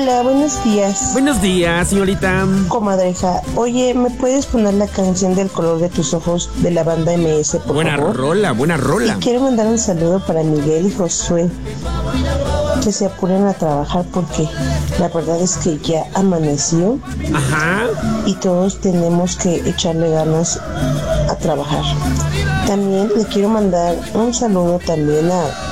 Hola, buenos días. Buenos días, señorita. Comadreja, oye, ¿me puedes poner la canción del color de tus ojos de la banda MS, por favor? Buena rola. Y quiero mandar un saludo para Miguel y Josué, que se apuren a trabajar porque la verdad es que ya amaneció. Ajá. Y todos tenemos que echarle ganas a trabajar. También le quiero mandar un saludo también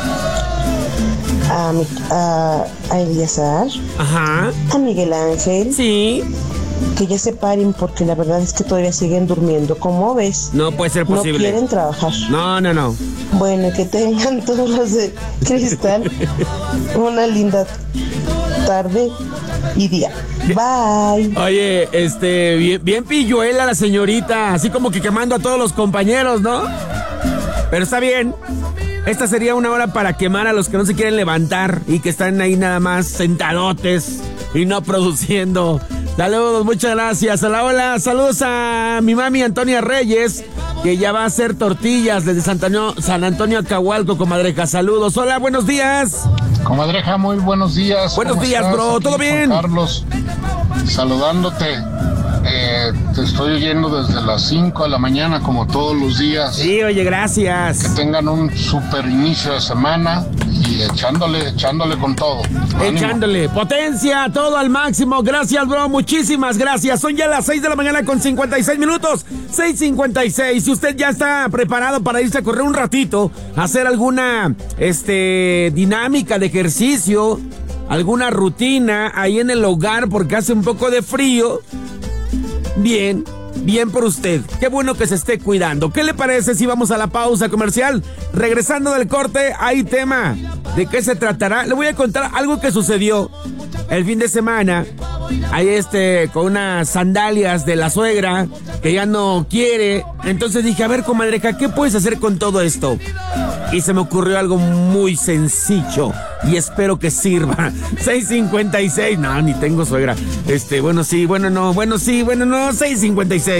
a Eliazar, Ajá. a Miguel Ángel. Sí. Que ya se paren porque la verdad es que todavía siguen durmiendo. ¿Cómo ves? No puede ser posible. No quieren trabajar. No. Bueno, que tengan todos los de Cristal una linda tarde y día. Bye. Oye, bien pilluela la señorita, así como que quemando a todos los compañeros, ¿no? Pero está bien. Esta sería una hora para quemar a los que no se quieren levantar y que están ahí nada más sentadotes y no produciendo. Saludos, muchas gracias. Hola, saludos a mi mami Antonia Reyes, que ya va a hacer tortillas desde San Antonio Acahualco, comadreja. Saludos. Hola, buenos días. Comadreja, muy buenos días. Buenos días, bro. ¿Todo bien? Carlos, saludándote. Te estoy oyendo desde las 5 de la mañana, como todos los días. Sí, oye, gracias. Que tengan un super inicio de semana y echándole con todo. Echándole ánimo. potencia, todo al máximo. Gracias, bro, muchísimas gracias. Son ya las 6 de la mañana con 56 minutos. 6:56. Si usted ya está preparado para irse a correr un ratito, hacer alguna dinámica de ejercicio, alguna rutina ahí en el hogar porque hace un poco de frío, bien por usted. Qué bueno que se esté cuidando. ¿Qué le parece si vamos a la pausa comercial? Regresando del corte, hay tema. ¿De qué se tratará? Le voy a contar algo que sucedió el fin de semana. Ahí con unas sandalias de la suegra que ya no quiere. Entonces dije, a ver, comadreja, ¿qué puedes hacer con todo esto? Y se me ocurrió algo muy sencillo y espero que sirva. 6:56. No, ni tengo suegra. Bueno, sí, bueno, no. Bueno, sí, bueno, no. 6:56.